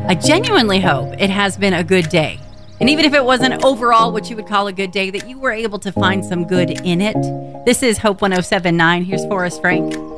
I genuinely hope it has been a good day. And even if it wasn't overall what you would call a good day, that you were able to find some good in it. This is Hope 1079. Here's Forrest Frank.